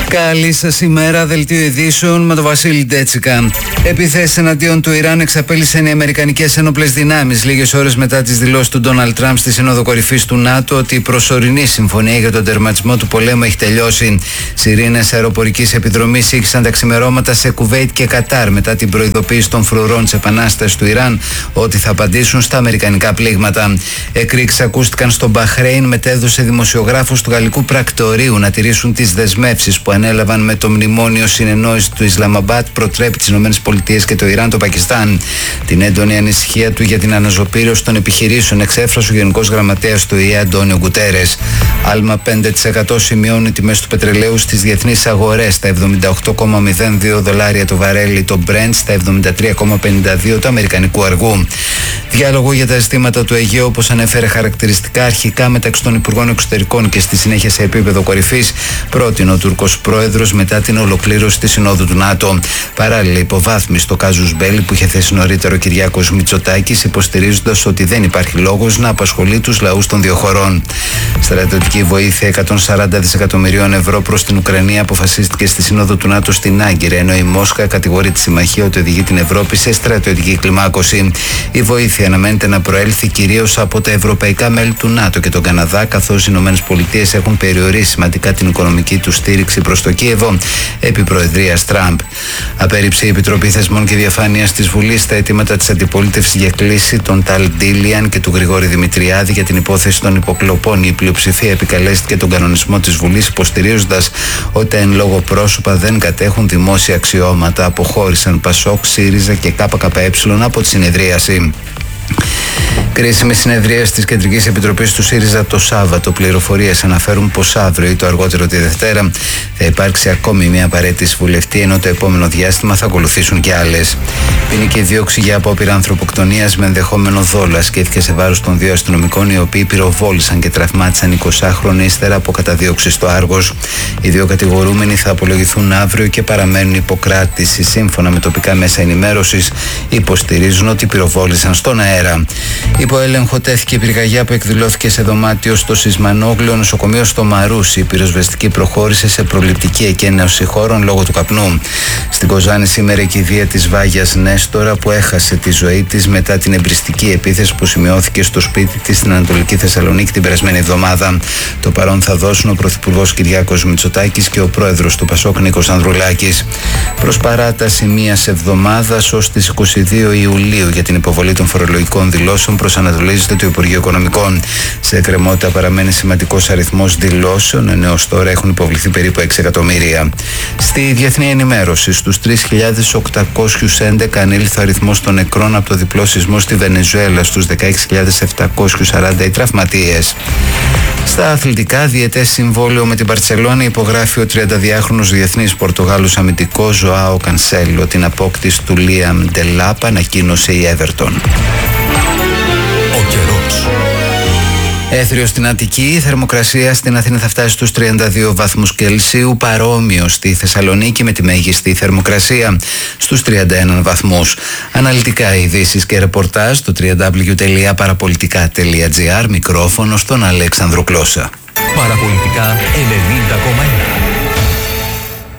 Καλή σας ημέρα, δελτίο ειδήσεων με τον Βασίλη Ντέτσικα. Επιθέσεις εναντίον του Ιράν εξαπέλυσαν οι αμερικανικές ένοπλες δυνάμεις λίγες ώρες μετά τις δηλώσεις του Ντόναλντ Τραμπ στη Σύνοδο Κορυφής του ΝΑΤΟ ότι η προσωρινή συμφωνία για τον τερματισμό του πολέμου έχει τελειώσει. Σιρήνες αεροπορικής επιδρομής ήχησαν τα ξημερώματα σε Κουβέιτ και Κατάρ μετά την προειδοποίηση των φρουρών της επανάστασης του Ιράν ότι θα απαντήσουν στα αμερικανικά πλήγματα. Εκρήξεις ακούστηκαν στο Μπαχρέιν, μετέδωσε δημοσιογράφους του γαλλικού πρακτορείου να τηρήσουν τις δεσμεύσεις που ανέλαβαν με το μνημόνιο συνεννόησης του Ισλαμαμπάτ, προτρέπει τις ΗΠΑ και το Ιράν το Πακιστάν. Την έντονη ανησυχία του για την αναζωπήρωση των επιχειρήσεων εξέφρασε ο Γενικός Γραμματέας του ΙΕ, Αντώνιο Γκουτέρες. Άλμα 5% σημειώνουν οι τιμές του πετρελαίου στις διεθνείς αγορές, στα $78,02 το βαρέλι το Brent, στα $73,52 του αμερικανικού αργού. Διάλογο για τα ζητήματα του Αιγαίου, όπως ανέφερε χαρακτηριστικά αρχικά μεταξύ των Υπουργών Εξωτερικών και στη συνέχεια σε επίπεδο κορυφής, πρότεινε ο Τούρκος πρόεδρος μετά την ολοκλήρωση της Συνόδου του ΝΑΤΟ. Παράλληλα, υποβάθμισε το κάζους μπέλι που είχε θέσει νωρίτερα ο Κυριάκος Μητσοτάκης, υποστηρίζοντας ότι δεν υπάρχει λόγος να απασχολεί τους λαούς των δύο χωρών. Στρατιωτική βοήθεια 140 δισεκατομμυρίων ευρώ προς την Ουκρανία αποφασίστηκε στη Σύνοδο του ΝΑΤΟ στην Άγκυρα, ενώ η Μόσχα κατηγορεί τη συμμαχία ότι οδηγεί την Ευρώπη σε στρατιωτική κλιμάκωση. Η βοήθεια αναμένεται να προέλθει κυρίως από τα ευρωπαϊκά μέλη του ΝΑΤΟ και τον Καναδά, καθώς οι ΗΠΑ έχουν περιορίσει σημαντικά την οικονομική του στήριξη προς το Κίεβο επί προεδρίας Τραμπ. Απέρριψε η Επιτροπή Θεσμών και Διαφάνειας της Βουλής τα αιτήματα της αντιπολίτευσης για κλήση των Ταλ Ντίλιαν και του Γρηγόρη Δημητριάδη για την υπόθεση των υποκλοπών. Η πλειοψηφία επικαλέστηκε τον κανονισμό της Βουλής, υποστηρίζοντας ότι τα εν λόγω πρόσωπα δεν κατέχουν δημόσια αξιώματα. Αποχώρησαν Πασόκ, ΣΥΡΙΖΑ και ΚΚΕ από τη συνεδρίαση. Κρίσιμη συνεδρία της Κεντρικής Επιτροπής του ΣΥΡΙΖΑ το Σάββατο. Πληροφορίες αναφέρουν πως αύριο ή το αργότερο τη Δευτέρα θα υπάρξει ακόμη μια παραίτηση βουλευτή, ενώ το επόμενο διάστημα θα ακολουθήσουν και άλλες. Ποινική δίωξη για απόπειρα ανθρωποκτονίας με ενδεχόμενο δόλο ασκήθηκε σε βάρος των δύο αστυνομικών, οι οποίοι πυροβόλησαν και τραυμάτισαν 20χρονοι ύστερα από καταδίωξη στο Άργος. Οι δύο κατηγορούμενοι θα απολογηθούν αύριο και παραμένουν υποκράτηση. Σύμφωνα με τοπικά μέσα ενημέρωσης, υποστηρίζουν ότι πυροβόλησαν στον αέρα. Υπό έλεγχο τέθηκε η πυρκαγιά που εκδηλώθηκε σε δωμάτιο στο Σισμανόγλιο νοσοκομείο στο Μαρούσι. Η πυροσβεστική προχώρησε σε προληπτική εκένωση χώρων λόγω του καπνού. Στην Κοζάνη σήμερα η κηδεία της Βάγιας Νέστορα, που έχασε τη ζωή της μετά την εμπριστική επίθεση που σημειώθηκε στο σπίτι της στην Ανατολική Θεσσαλονίκη την περασμένη εβδομάδα. Το παρόν θα δώσουν ο Πρωθυπουργός Κυριάκος Μητσοτάκης και ο Πρόεδρος του Πασόκ Νίκος Ανδρουλάκης. Προς παράταση μιας εβδομάδας ως τις 22 Ιουλίου για την υποβολή των φορολογικών δηλώσεων προσανατολίζεται το Υπουργείο Οικονομικών. Σε εκκρεμότητα παραμένει σημαντικός αριθμός δηλώσεων, ενώ ως τώρα έχουν υποβληθεί περίπου 6 εκατομμύρια. Στη διεθνή ενημέρωση, στους 3.811 ανήλθε ο αριθμός των νεκρών από το διπλό σεισμό στη Βενεζουέλα, στους 16.740 οι τραυματίες. Στα αθλητικά, διετές συμβόλαιο με την Μπαρτσελόνα υπογράφει ο 32χρονος διεθνής Πορτογάλος αμυντικός Ζωάο Κανσέλο. Την απόκτηση του Λίαμ Ντελάπ ανακοίνωσε η Everton. Ο καιρός. Έθριο στην Αττική, η θερμοκρασία στην Αθήνα θα φτάσει στους 32 βαθμούς Κελσίου, παρόμοιο στη Θεσσαλονίκη με τη μέγιστη θερμοκρασία στους 31 βαθμούς. Αναλυτικά ειδήσεις και ρεπορτάζ στο www.parapolitica.gr, μικρόφωνο στον Αλέξανδρο Κλώσσα. Παραπολιτικά 90,1.